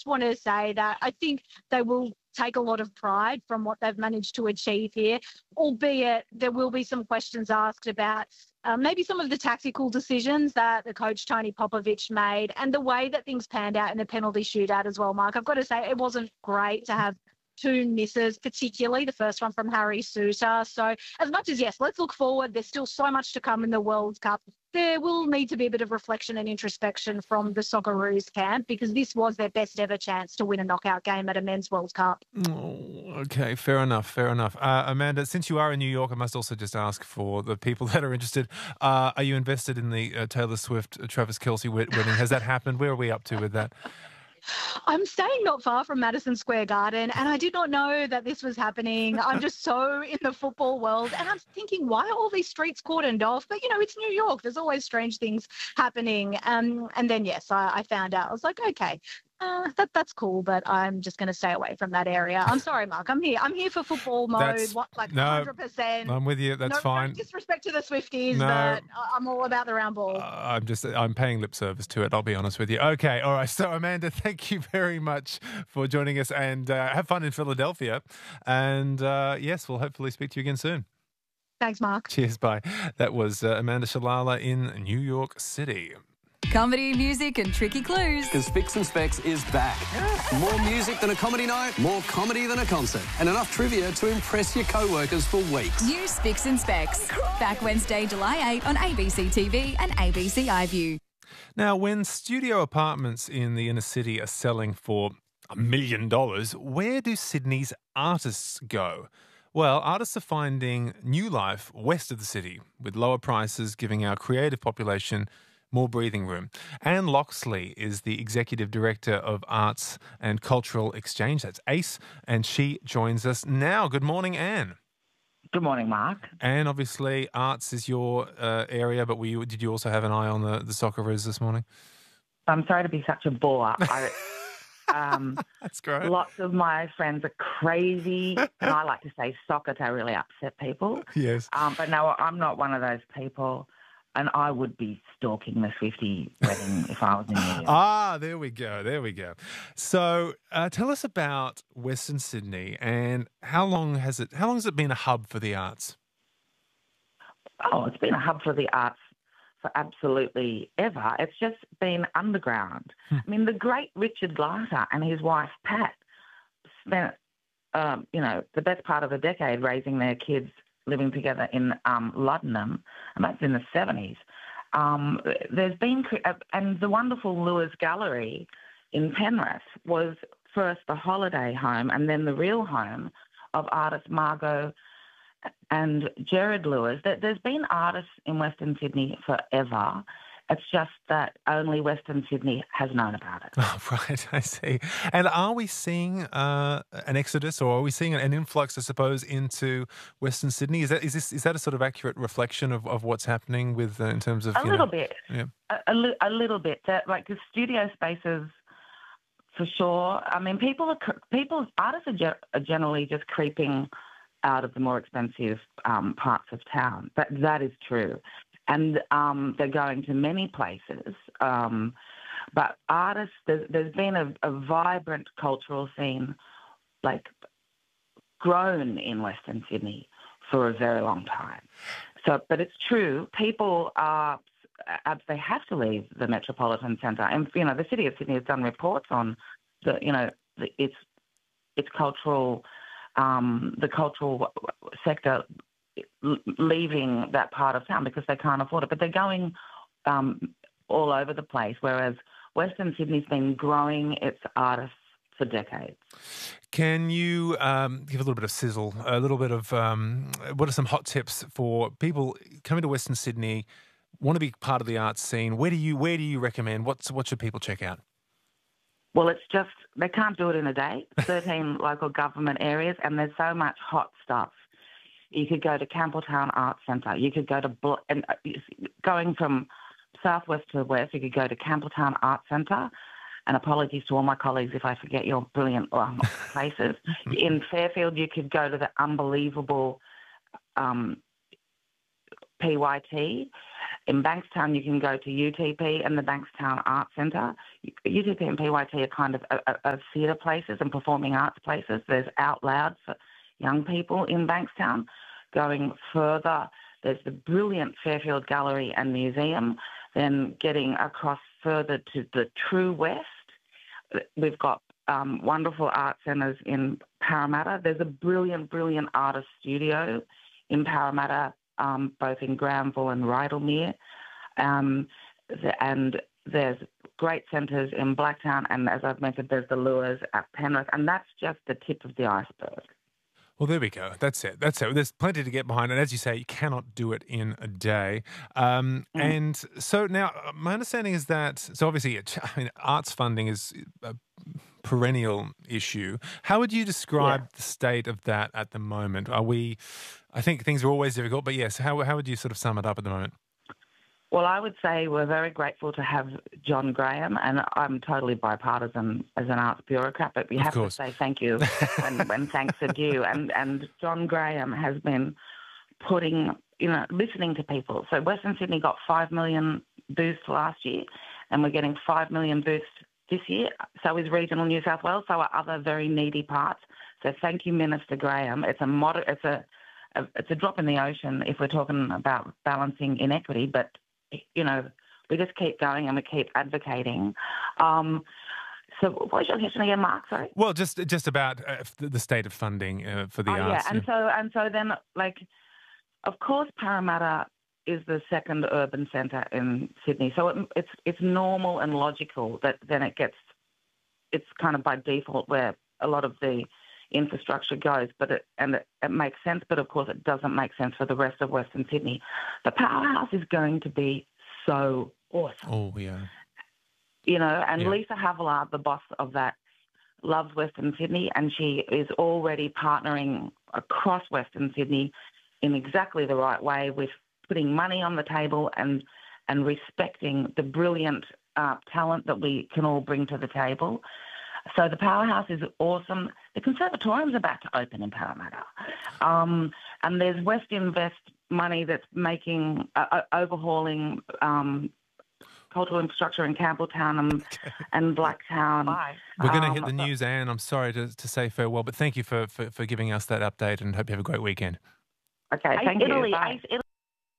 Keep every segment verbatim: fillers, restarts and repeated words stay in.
just want to say that I think they will take a lot of pride from what they've managed to achieve here, albeit there will be some questions asked about uh, maybe some of the tactical decisions that the coach Tony Popovich made and the way that things panned out in the penalty shootout as well, Mark. I've got to say it wasn't great to have two misses, particularly the first one from Harry Suter. So as much as, yes, let's look forward, there's still so much to come in the World Cup. There will need to be a bit of reflection and introspection from the Socceroos camp because this was their best ever chance to win a knockout game at a Men's World Cup. Oh, okay, fair enough, fair enough. Uh, Amanda, since you are in New York, I must also just ask for the people that are interested, uh, are you invested in the uh, Taylor Swift-Travis Kelce wedding? Has that happened? Where are we up to with that? I'm staying not far from Madison Square Garden, and I did not know that this was happening. I'm just so in the football world, and I'm thinking, why are all these streets cordoned off? But, you know, it's New York. There's always strange things happening. Um, and then, yes, I, I found out. I was like, okay, uh, that that's cool, but I'm just going to stay away from that area. I'm sorry, Mark. I'm here. I'm here for football mode, what, like no, one hundred percent. I'm with you. That's no, fine. No disrespect to the Swifties, No. but I'm all about the round ball. Uh, I'm just, I'm paying lip service to it. I'll be honest with you. Okay, all right. So, Amanda, thank you very much for joining us, and uh, have fun in Philadelphia. And uh, yes, we'll hopefully speak to you again soon. Thanks, Mark. Cheers. Bye. That was uh, Amanda Shalala in New York City. Comedy, music and tricky clues. Because Spicks and Specs is back. More music than a comedy night, more comedy than a concert, and enough trivia to impress your co-workers for weeks. New Spicks and Specs. Back Wednesday, July eighth on A B C T V and A B C iView. Now, when studio apartments in the inner city are selling for a million dollars, where do Sydney's artists go? Well, artists are finding new life west of the city, with lower prices giving our creative population more breathing room. Anne Loxley is the Executive Director of Arts and Cultural Exchange. That's ACE, and she joins us now. Good morning, Anne. Good morning, Mark. Anne, obviously, arts is your uh, area, but were you, did you also have an eye on the, the Socceroos this morning? I'm sorry to be such a bore. I, um, That's great. Lots of my friends are crazy, and I like to say soccer to really upset people. Yes. Um, but no, I'm not one of those people. And I would be stalking the Swiftie wedding if I was in New York. Ah, there we go. There we go. So, uh, tell us about Western Sydney and how long has it? How long has it been a hub for the arts? Oh, it's been a hub for the arts for absolutely ever. It's just been underground. Hmm. I mean, the great Richard Larter and his wife Pat spent, um, you know, the best part of a decade raising their kids, living together in um, Luddenham, and that's in the seventies. Um, there's been, and the wonderful Lewis Gallery in Penrith was first the holiday home and then the real home of artists Margot and Jared Lewis. There's been artists in Western Sydney forever. It's just that only Western Sydney has known about it. Oh, right, I see. And are we seeing uh, an exodus, or are we seeing an influx, I suppose, into Western Sydney? Is that is this is that a sort of accurate reflection of, of what's happening with uh, in terms of a you little know, bit, yeah. a, a, li- a little bit. That, like the studio spaces, for sure. I mean, people are people artists are, ge- are generally just creeping out of the more expensive um, parts of town. But that is true. And um, they're going to many places. Um, but artists, there's, there's been a, a vibrant cultural scene, like, grown in Western Sydney for a very long time. So, but it's true, people are, they have to leave the metropolitan centre. And, you know, the City of Sydney has done reports on, the, you know, the, its, its cultural, um, the cultural sector leaving that part of town because they can't afford it. But they're going um, all over the place, whereas Western Sydney's been growing its artists for decades. Can you um, give a little bit of sizzle, a little bit of um, what are some hot tips for people coming to Western Sydney, want to be part of the arts scene? Where do you where do you recommend? What's what should people check out? Well, it's just they can't do it in a day. thirteen local government areas, and there's so much hot stuff. You could go to Campbelltown Arts Centre. You could go to, and going from southwest to west, you could go to Campbelltown Arts Centre. And apologies to all my colleagues if I forget your brilliant um, places. In Fairfield, you could go to the unbelievable um, P Y T. In Bankstown, you can go to U T P and the Bankstown Arts Centre. U T P and P Y T are kind of a, a, a theatre places and performing arts places. There's Out Loud for young people in Bankstown. Going further, there's the brilliant Fairfield Gallery and Museum. Then getting across further to the True West, we've got um, wonderful art centres in Parramatta. There's a brilliant, brilliant artist studio in Parramatta, um, both in Granville and Rydalmere. Um, the, and there's great centres in Blacktown, and as I've mentioned, there's the Lures at Penrith, and that's just the tip of the iceberg. Well, there we go. That's it. That's it. There's plenty to get behind. And as you say, you cannot do it in a day. Um, mm. And so now my understanding is that, so obviously, I mean, arts funding is a perennial issue. How would you describe yeah. the state of that at the moment? Are we, I think things are always difficult, but yes, how, how would you sort of sum it up at the moment? Well, I would say we're very grateful to have John Graham, and I'm totally bipartisan as an arts bureaucrat, but we of have course. to say thank you when, when thanks are due. And, and John Graham has been putting, you know, listening to people. So Western Sydney got five million boost last year, and we're getting five million boost this year. So is regional New South Wales, so are other very needy parts. So thank you, Minister Graham. It's a moder- it's a, a it's a drop in the ocean if we're talking about balancing inequity, but you know, we just keep going and we keep advocating. Um, so what was your question again, Mark? Sorry. Well, just just about uh, the state of funding uh, for the oh, arts. Yeah, and yeah. so and so then, like, of course, Parramatta is the second urban centre in Sydney, so it, it's it's normal and logical that then it gets, it's kind of by default where a lot of the infrastructure goes, but it, and it, it makes sense, but of course it doesn't make sense for the rest of Western Sydney. The powerhouse is going to be so awesome. Oh, yeah. You know, and yeah. Lisa Havillard, the boss of that, loves Western Sydney, and she is already partnering across Western Sydney in exactly the right way with putting money on the table and and respecting the brilliant uh, talent that we can all bring to the table. So the powerhouse is awesome. The conservatorium's about to open in Parramatta. Um, and there's West Invest money that's making, uh, overhauling um, cultural infrastructure in Campbelltown and, okay. and Blacktown. Bye. We're going to um, hit the news, Anne. I'm sorry to, to say farewell, but thank you for, for, for giving us that update and hope you have a great weekend. Okay, thank Ace you. Italy, Bye. Ace Italy.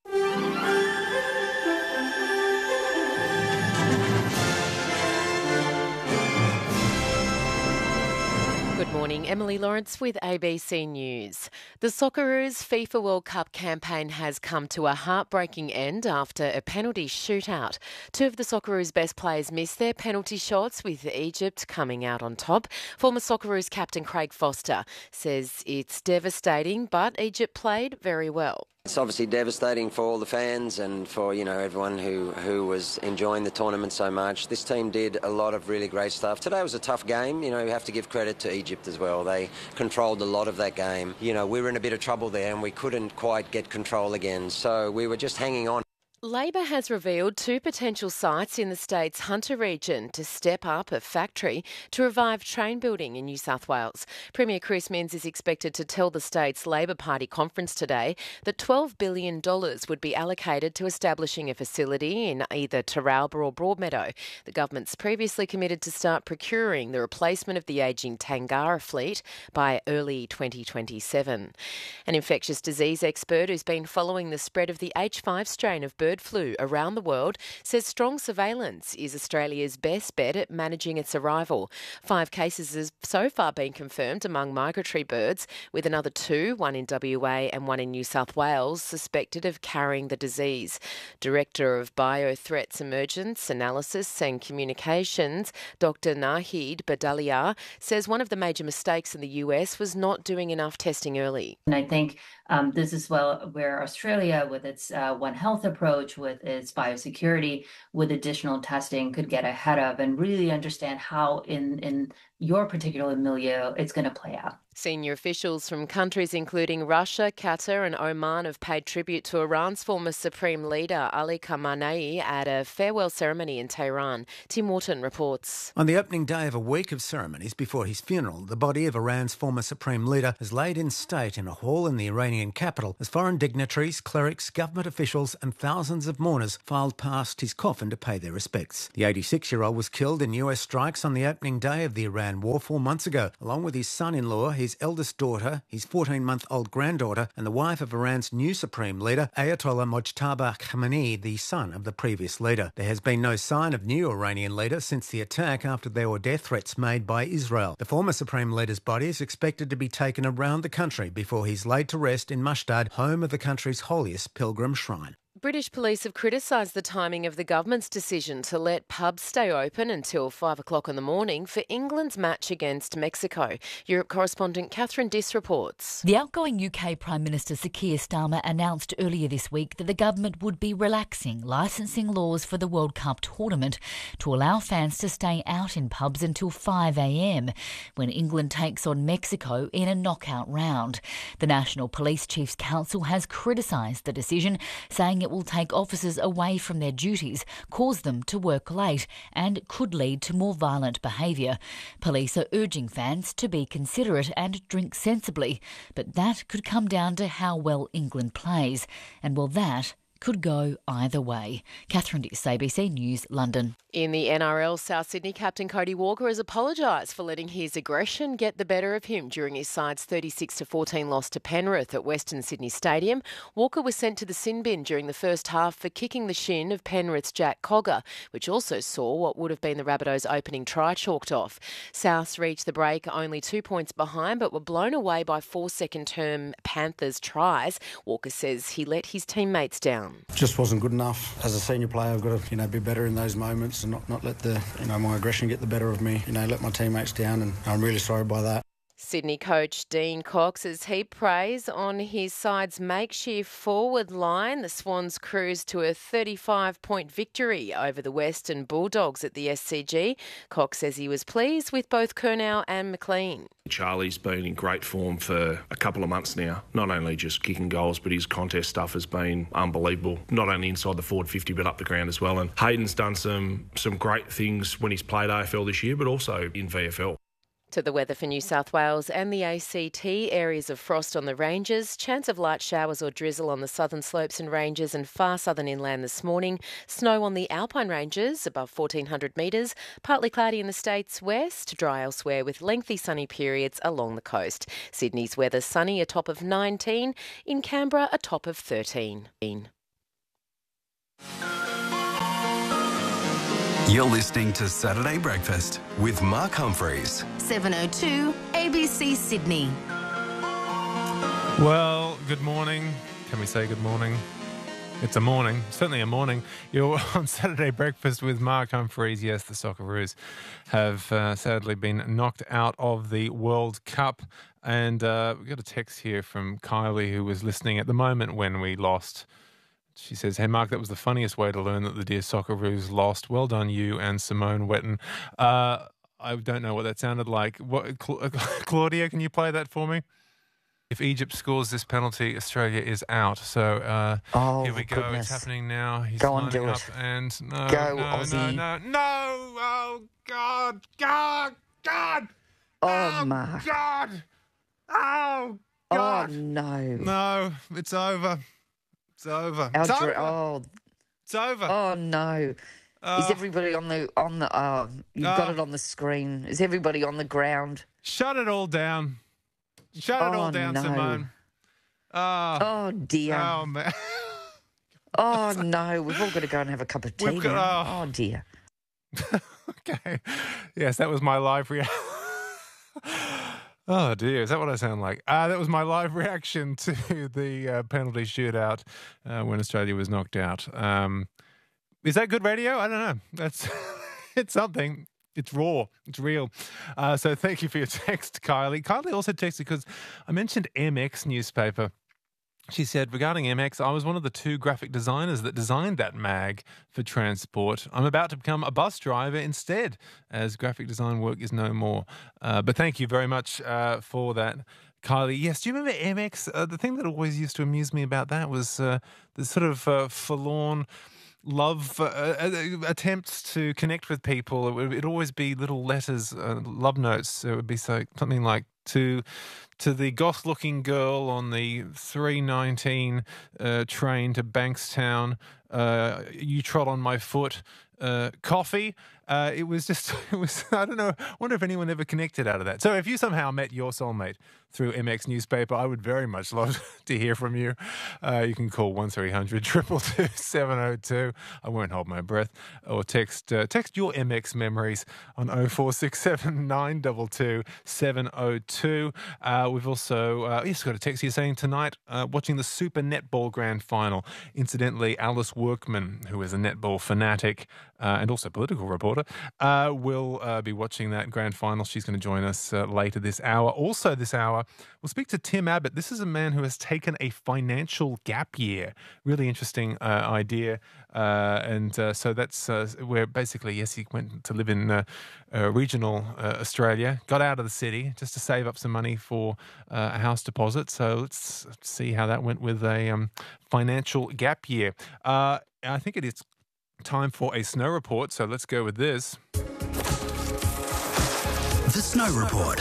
Good morning, Emily Lawrence with A B C News. The Socceroos FIFA World Cup campaign has come to a heartbreaking end after a penalty shootout. Two of the Socceroos' best players missed their penalty shots, with Egypt coming out on top. Former Socceroos captain Craig Foster says it's devastating, but Egypt played very well. It's obviously devastating for all the fans and for, you know, everyone who, who was enjoying the tournament so much. This team did a lot of really great stuff. Today was a tough game. You know, you have to give credit to Egypt as well. They controlled a lot of that game. You know, we were in a bit of trouble there and we couldn't quite get control again. So we were just hanging on. Labor has revealed two potential sites in the state's Hunter region to step up a factory to revive train building in New South Wales. Premier Chris Minns is expected to tell the state's Labor Party conference today that twelve billion dollars would be allocated to establishing a facility in either Taralba or Broadmeadow. The government's previously committed to start procuring the replacement of the ageing Tangara fleet by early twenty twenty-seven. An infectious disease expert who's been following the spread of the H five strain of bird flu around the world says strong surveillance is Australia's best bet at managing its arrival. Five cases have so far been confirmed among migratory birds, with another two, one in W A and one in New South Wales, suspected of carrying the disease. Director of Biothreats Emergence Analysis and Communications, Doctor Nahid Badalia, says one of the major mistakes in the U S was not doing enough testing early. And I think um, this is well where Australia, with its uh, One Health approach, with its biosecurity, with additional testing, could get ahead of and really understand how in, in your particular milieu it's going to play out. Senior officials from countries including Russia, Qatar and Oman have paid tribute to Iran's former Supreme Leader Ali Khamenei at a farewell ceremony in Tehran. Tim Morton reports. On the opening day of a week of ceremonies before his funeral, the body of Iran's former Supreme Leader is laid in state in a hall in the Iranian capital as foreign dignitaries, clerics, government officials and thousands of mourners filed past his coffin to pay their respects. The eighty-six-year-old was killed in U S strikes on the opening day of the Iran war four months ago, along with his son-in-law, his eldest daughter, his fourteen-month-old granddaughter and the wife of Iran's new Supreme Leader, Ayatollah Mojtaba Khamenei, the son of the previous leader. There has been no sign of new Iranian leader since the attack after there were death threats made by Israel. The former Supreme Leader's body is expected to be taken around the country before he's laid to rest in Mashtad, home of the country's holiest pilgrim shrine. British police have criticised the timing of the government's decision to let pubs stay open until five o'clock in the morning for England's match against Mexico. Europe correspondent Catherine Diss reports. The outgoing U K Prime Minister Sir Keir Starmer announced earlier this week that the government would be relaxing licensing laws for the World Cup tournament to allow fans to stay out in pubs until five a.m. when England takes on Mexico in a knockout round. The National Police Chiefs Council has criticised the decision, saying it will take officers away from their duties, cause them to work late and could lead to more violent behaviour. Police are urging fans to be considerate and drink sensibly, but that could come down to how well England plays. And well, that could go either way. Catherine Diss, A B C News, London. In the N R L, South Sydney captain Cody Walker has apologised for letting his aggression get the better of him during his side's thirty-six to fourteen loss to Penrith at Western Sydney Stadium. Walker was sent to the sin bin during the first half for kicking the shin of Penrith's Jack Cogger, which also saw what would have been the Rabbitohs' opening try chalked off. Souths reached the break only two points behind but were blown away by four second-term Panthers tries. Walker says he let his teammates down. Just wasn't good enough. As a senior player, I've got to, you know, be better in those moments and not, not let the, you know, my aggression get the better of me. You know, let my teammates down, and I'm really sorry by that. Sydney coach Dean Cox has heaped praise on his side's makeshift forward line. The Swans cruised to a thirty-five point victory over the Western Bulldogs at the S C G. Cox says he was pleased with both Curnow and McLean. Charlie's been in great form for a couple of months now. Not only just kicking goals, but his contest stuff has been unbelievable. Not only inside the forward fifty, but up the ground as well. And Hayden's done some, some great things when he's played A F L this year, but also in V F L. To the weather for New South Wales and the A C T, areas of frost on the ranges, chance of light showers or drizzle on the southern slopes and ranges and far southern inland this morning, snow on the Alpine ranges above fourteen hundred metres, partly cloudy in the states west, dry elsewhere with lengthy sunny periods along the coast. Sydney's weather sunny, a top of nineteen, in Canberra a top of thirteen. You're listening to Saturday Breakfast with Mark Humphreys. seven oh two A B C Sydney. Well, good morning. Can we say good morning? It's a morning, certainly a morning. You're on Saturday Breakfast with Mark Humphreys. Yes, the Socceroos have uh, sadly been knocked out of the World Cup. And uh, we got a text here from Kylie, who was listening at the moment when we lost. She says, hey, Mark, that was the funniest way to learn that the dear Socceroos lost. Well done, you and Simone Wetton. Uh, I don't know what that sounded like. What, Claudia, can you play that for me? If Egypt scores this penalty, Australia is out. So uh, oh, here we go. Goodness. It's happening now. He's go on, lining do up it. And no, go, no, Aussie. no, no, no. Oh, God, God, God. Oh, oh Mark. God. Oh, God. Oh, no. No, it's over. It's over. Our It's dr- over. Oh, it's over. Oh, no. Uh, Is everybody on the, on the, oh, you've uh, got it on the screen. Is everybody on the ground? Shut it all down. Shut it Oh, all down, no. Simone. Oh, Oh, dear. oh man. Oh, no. We've all got to go and have a cup of tea We've got- now. oh. Oh, dear. Okay. Yes, that was my live reaction. Oh, dear. Is that what I sound like? Uh, that was my live reaction to the uh, penalty shootout uh, when Australia was knocked out. Um, is that good radio? I don't know. That's It's something. It's raw. It's real. Uh, so thank you for your text, Kylie. Kylie also texted because I mentioned M X newspaper She said, regarding M X, I was one of the two graphic designers that designed that mag for transport. I'm about to become a bus driver instead, as graphic design work is no more. Uh, but thank you very much uh, for that, Kylie. Yes, do you remember M X? Uh, the thing that always used to amuse me about that was uh, the sort of uh, forlorn love uh, uh, attempts to connect with people. It would it'd always be little letters, uh, love notes. It would be so, something like, to to the goth-looking girl on the three nineteen uh, train to Bankstown, uh, you trod on my foot, uh, coffee. Uh, it was just, it was, I don't know, I wonder if anyone ever connected out of that. So if you somehow met your soulmate through M X newspaper, I would very much love to hear from you. Uh, you can call one three hundred two two two seven oh two. I won't hold my breath. Or text uh, text your M X memories on oh four six seven nine two two seven oh two. Uh, we've also, uh, yes, got a text here saying tonight, uh, watching the Super Netball Grand Final. Incidentally, Alice Workman, who is a netball fanatic uh, and also political reporter, uh, will uh, be watching that grand final. She's going to join us uh, later this hour. Also this hour, we'll speak to Tim Abbott. This is a man who has taken a financial gap year. Really interesting uh, idea. Uh, and uh, so that's uh, where basically, yes, he went to live in uh, uh, regional uh, Australia, got out of the city just to save up some money for uh, a house deposit. So let's see how that went with a um, financial gap year. Uh, I think it is time for a snow report, so let's go with this. The Snow Report.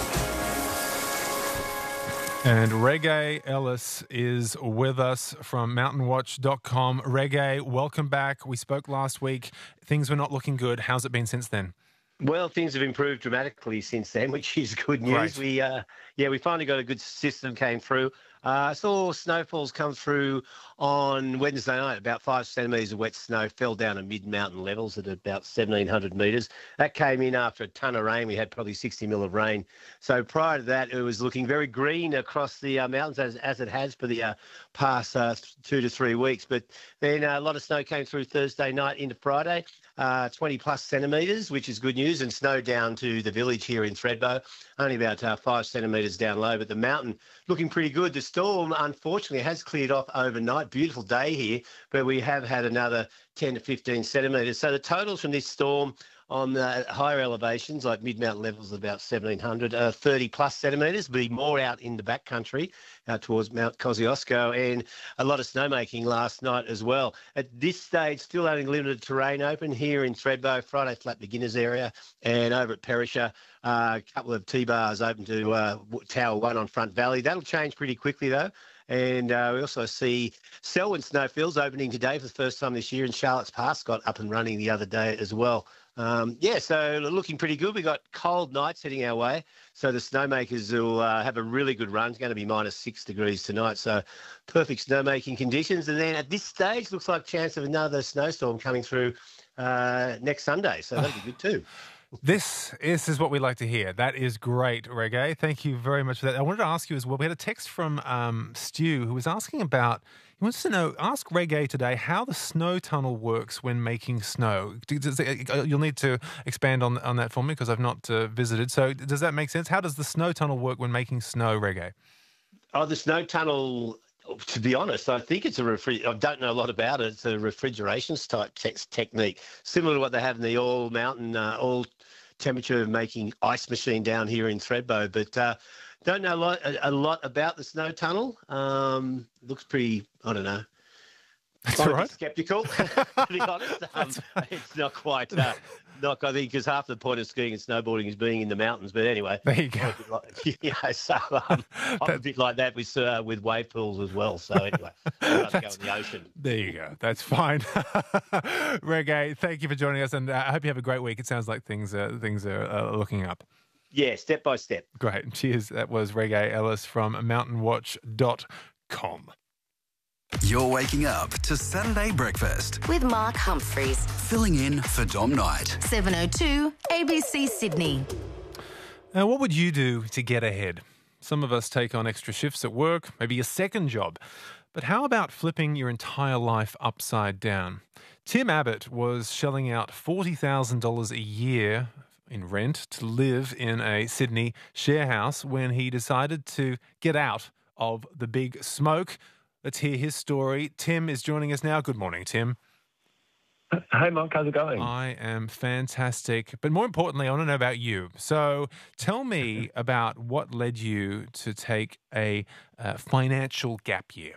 And Reggae Ellis is with us from mountain watch dot com. Reggae, welcome back. We spoke last week. Things were not looking good. How's it been since then? Well, things have improved dramatically since then, which is good news. Right. We, uh, yeah, we finally got a good system came through. I uh, saw snowfalls come through on Wednesday night. About five centimetres of wet snow fell down at mid-mountain levels at about seventeen hundred metres. That came in after a ton of rain. We had probably sixty mil of rain. So prior to that, it was looking very green across the uh, mountains, as, as it has for the uh, past uh, two to three weeks. But then uh, a lot of snow came through Thursday night into Friday. Uh, twenty plus centimetres, which is good news, and snow down to the village here in Thredbo, only about uh, five centimetres down low, but the mountain looking pretty good. The storm, unfortunately, has cleared off overnight. Beautiful day here, but we have had another ten to fifteen centimetres. So the totals from this storm on the higher elevations, like mid-mountain levels, about seventeen hundred, uh, thirty plus centimetres, be more out in the backcountry out towards Mount Kosciuszko, and a lot of snowmaking last night as well. At this stage, still only limited terrain open here in Thredbo, Friday Flat Beginners area, and over at Perisher, uh, a couple of T-bars open to uh, Tower one on Front Valley. That'll change pretty quickly though. And uh, we also see Selwyn snowfields opening today for the first time this year, and Charlotte's Pass got up and running the other day as well. Um, yeah, so looking pretty good. We've got cold nights heading our way, so the snowmakers will uh, have a really good run. It's going to be minus six degrees tonight, so perfect snowmaking conditions. And then at this stage, looks like chance of another snowstorm coming through uh, next Sunday, so that'll be good too. This, this is what we like to hear. That is great, Reggae. Thank you very much for that. I wanted to ask you as well, we had a text from um, Stu who was asking about, he wants to know, ask Reggae today how the snow tunnel works when making snow. Does it, you'll need to expand on, on that for me because I've not uh, visited. So does that make sense? How does the snow tunnel work when making snow, Reggae? Oh, the snow tunnel... To be honest, I think it's a refri- I don't know a lot about it. It's a refrigeration type te- technique, similar to what they have in the all mountain, uh, all temperature making ice machine down here in Thredbo. But uh, don't know a lot, a, a lot about the snow tunnel. Um, looks pretty, I don't know. That's all right. Skeptical, to be honest. Um, it's not quite, uh, not, I think, because half the point of skiing and snowboarding is being in the mountains. But anyway, there you go. Like, yeah, so um, I'm a bit like that with uh, with wave pools as well. So anyway, I'd rather go in the ocean. There you go. That's fine. Reggae, thank you for joining us, and uh, I hope you have a great week. It sounds like things uh, things are uh, looking up. Yeah, step by step. Great. Cheers. That was Reggae Ellis from mountain watch dot com. You're waking up to Saturday Breakfast with Mark Humphreys, filling in for Dom Knight. seven oh two A B C Sydney. Now, what would you do to get ahead? Some of us take on extra shifts at work, maybe a second job. But how about flipping your entire life upside down? Tim Abbott was shelling out forty thousand dollars a year in rent to live in a Sydney share house when he decided to get out of the big smoke. Let's hear his story. Tim is joining us now. Good morning, Tim. Hey, Mark, how's it going? I am fantastic. But more importantly, I want to know about you. So tell me about what led you to take a uh, financial gap year.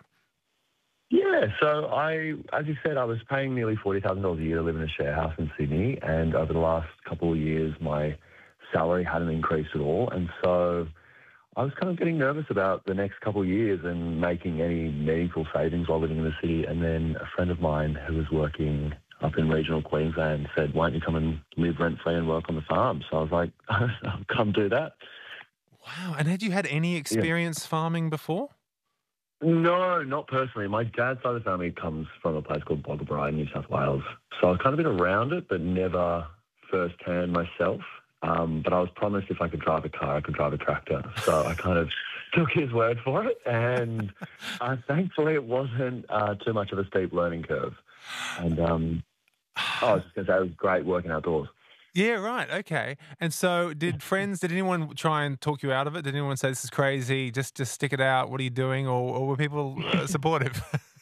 Yeah, so I, as you said, I was paying nearly forty thousand dollars a year to live in a share house in Sydney, and over the last couple of years, my salary hadn't increased at all, and so I was kind of getting nervous about the next couple of years and making any meaningful savings while living in the city. And then a friend of mine who was working up in regional Queensland said, why don't you come and live rent-free and work on the farm? So I was like, I'll come do that. Wow. And had you had any experience yeah. farming before? No, not personally. My dad's side of the family comes from a place called Boggabri in New South Wales. So I've kind of been around it, but never firsthand myself. Um, but I was promised if I could drive a car, I could drive a tractor. So I kind of took his word for it. And uh, thankfully, it wasn't uh, too much of a steep learning curve. And um, oh, I was just going to say, it was great working outdoors. Yeah, right. Okay. And so did friends, did anyone try and talk you out of it? Did anyone say, this is crazy, just just stick it out, what are you doing? Or, or were people uh, supportive?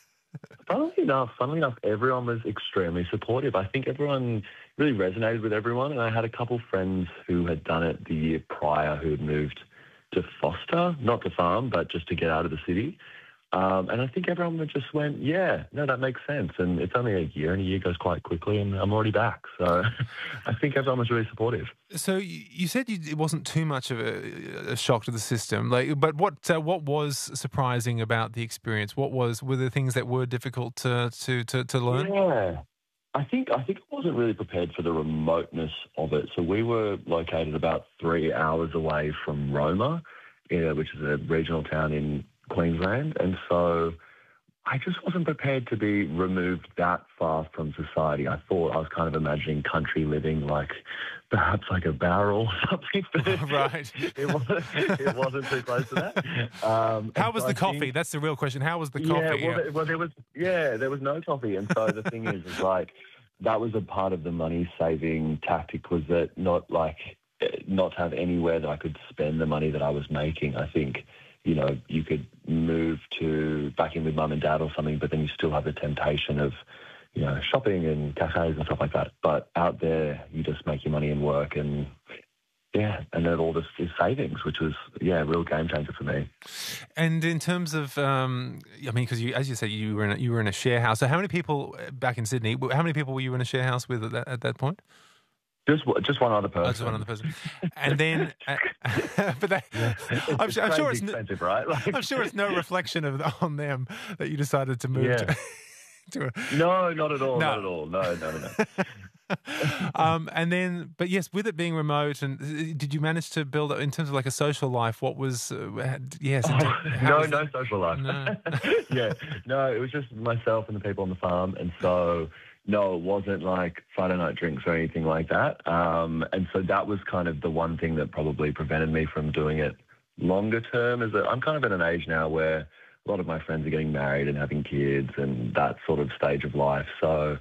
Funnily enough, funnily enough, everyone was extremely supportive. I think everyone really resonated with everyone. And I had a couple friends who had done it the year prior who had moved to Foster, not to farm, but just to get out of the city. Um, and I think everyone just went, yeah, no, that makes sense. And it's only a year, and a year goes quite quickly, and I'm already back. So I think everyone was really supportive. So you said you, it wasn't too much of a, a shock to the system, like, but what uh, what was surprising about the experience? What was were the things that were difficult to to to, to learn? Yeah, I think I think I wasn't really prepared for the remoteness of it. So we were located about three hours away from Roma, you know, which is a regional town in Queensland, and so I just wasn't prepared to be removed that far from society. I thought I was kind of imagining country living, like perhaps like a barrel or something. But right. It wasn't, it wasn't too close to that. Um, How was so the I coffee? think, That's the real question. How was the yeah, coffee? Well, Yeah, there, well, there was yeah, there was no coffee, and so the thing is, is like that was a part of the money saving tactic, was that not like not to have anywhere that I could spend the money that I was making. I think, you know, you could move to back in with mum and dad or something, but then you still have the temptation of, you know, shopping and cafes and stuff like that. But out there, you just make your money and work, and yeah, and then all this is savings, which was, yeah, a real game changer for me. And in terms of, um, I mean, because you, as you said, you were in a, you were in a share house. So how many people back in Sydney? How many people were you in a share house with at that, at that point? Just just one other person. Oh, just one other person. And then, uh, but that, yeah. I'm, it's I'm sure it's expensive, right? Like, I'm sure it's no reflection of on them that you decided to move yeah. to. to a, no, not at all. No. Not at all. No, no, no, no. um, and then, but yes, with it being remote, and did you manage to build up in terms of like a social life? What was, uh, yes, oh, no, was no the, social life. No. yeah, no, it was just myself and the people on the farm, and so. No, it wasn't like Friday night drinks or anything like that. Um, and so that was kind of the one thing that probably prevented me from doing it longer term, is that I'm kind of at an age now where a lot of my friends are getting married and having kids and that sort of stage of life. So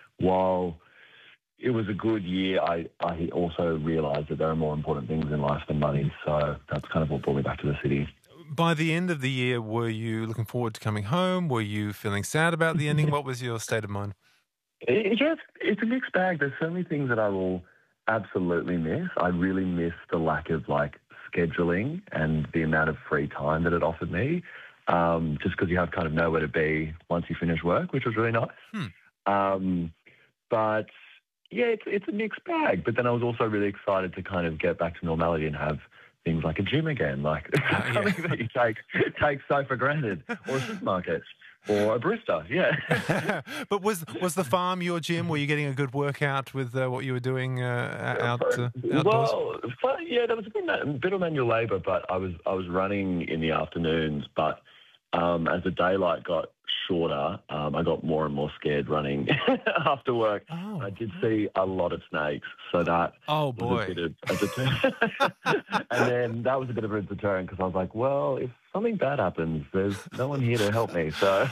while it was a good year, I, I also realised that there are more important things in life than money. So that's kind of what brought me back to the city. By the end of the year, were you looking forward to coming home? Were you feeling sad about the ending? What was your state of mind? It, yes, it's a mixed bag. There's so many things that I will absolutely miss. I really miss the lack of like scheduling and the amount of free time that it offered me, um, just because you have kind of nowhere to be once you finish work, which was really nice. Hmm. Um, but yeah, it's, it's a mixed bag. But then I was also really excited to kind of get back to normality and have things like a gym again, like uh, something yeah. that you take take so for granted, or a supermarket. Or a barista, yeah. But was was the farm your gym? Were you getting a good workout with uh, what you were doing uh, out uh, outdoors? Well, yeah, there was a bit, a bit of manual labour, but I was I was running in the afternoons. But um, as the daylight got shorter, um, I got more and more scared running after work. Oh. I did see a lot of snakes, so that oh boy, was a bit of a deterrent. And then that was a bit of a deterrent because I was like, well, if something bad happens, there's no one here to help me. So,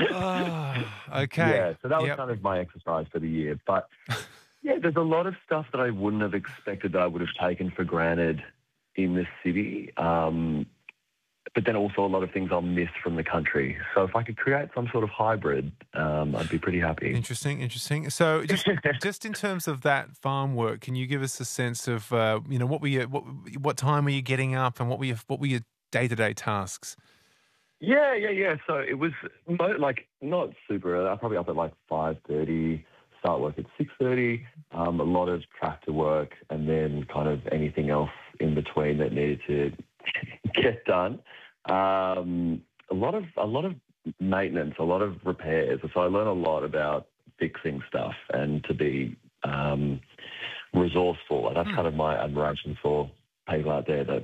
oh, okay, yeah. So that was yep. kind of my exercise for the year. But yeah, there's a lot of stuff that I wouldn't have expected that I would have taken for granted in the city. Um, but then also a lot of things I'll miss from the country. So if I could create some sort of hybrid, um, I'd be pretty happy. Interesting, interesting. So just just in terms of that farm work, can you give us a sense of uh, you know what were you what what time were you getting up and what were your what were your day to day tasks? Yeah, yeah, yeah. So it was mo- like not super early. I'm probably up at like five thirty. Start work at six thirty. Um, a lot of tractor work, and then kind of anything else in between that needed to get done. Um, a lot of a lot of maintenance, a lot of repairs. So I learned a lot about fixing stuff and to be um, resourceful. And that's kind of my admiration for people out there that